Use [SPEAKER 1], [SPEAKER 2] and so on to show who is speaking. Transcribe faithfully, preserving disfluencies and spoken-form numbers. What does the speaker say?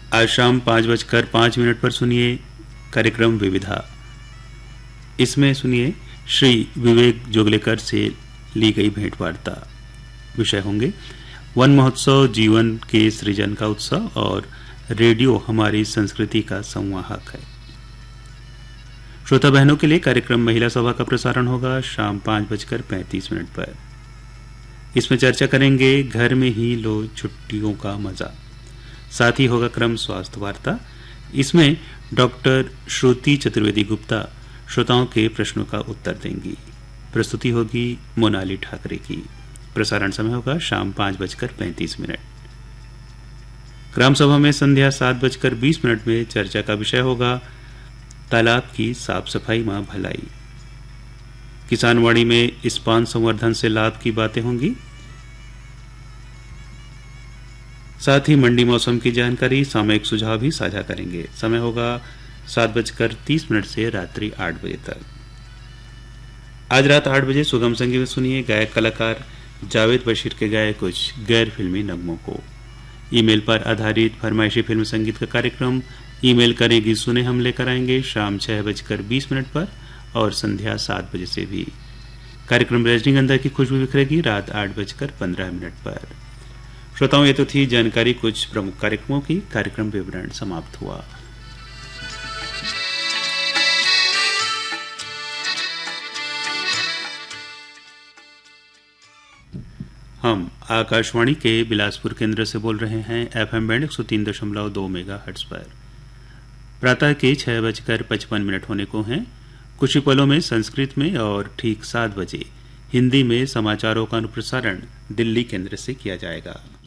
[SPEAKER 1] आज शाम पाँच बजकर पाँच मिनट पर सुनिए कार्यक्रम विविधा। इसमें सुनिए श्री विवेक जोगलेकर से ली गई भेंट वार्ता। विषय होंगे वन महोत्सव जीवन के सृजन का उत्सव और रेडियो हमारी संस्कृति का संवाहक है। श्रोता बहनों के लिए कार्यक्रम महिला सभा का प्रसारण होगा शाम पाँच बजकर पैंतीस मिनट पर। इसमें चर्चा करेंगे घर में ही लो छुट्टियों का मजा। साथ ही होगा क्रम स्वास्थ्य वार्ता। इसमें डॉक्टर श्रुति चतुर्वेदी गुप्ता श्रोताओं के प्रश्नों का उत्तर देंगी। प्रस्तुति होगी मोनाली ठाकरे की। प्रसारण समय होगा शाम पाँच बजकर पैंतीस मिनट। ग्राम सभा में संध्या सात बजकर बीस मिनट में चर्चा का विषय होगा तालाब की साफ सफाई मां भलाई। किसानवाड़ी में इस्पान संवर्धन से लाभ की बातें होंगी। साथ ही मंडी मौसम की जानकारी, सामयिक सुझाव भी साझा करेंगे। समय होगा सात बजकर तीस मिनट से रात्रि आठ बजे तक। आज रात आठ बजे सुगम संगीत में सुनिए गायक कलाकार जावेद बशीर के गाए कुछ गैर फिल्मी नगमों को। ईमेल पर आधारित फरमाइशी फिल्म संगीत का कार्यक्रम ईमेल करेंगी सुने हम लेकर आएंगे शाम छह बजकर बीस मिनट पर और संध्या सात बजे से भी। कार्यक्रम रजनीगंधा की खुशबू बिखरेगी रात आठ बजकर पंद्रह मिनट पर। श्रोताओं, ये तो थी जानकारी कुछ प्रमुख कार्यक्रमों की। कार्यक्रम विवरण समाप्त हुआ। हम आकाशवाणी के बिलासपुर केंद्र से बोल रहे हैं एफएम बैंड एक सौ तीन दशमलव दो मेगा हर्ट्ज पर। प्रातः के छह बजकर पचपन मिनट होने को हैं। कुछ ही पलों में संस्कृत में और ठीक सात बजे हिंदी में समाचारों का अनुप्रसारण दिल्ली केंद्र से किया जाएगा।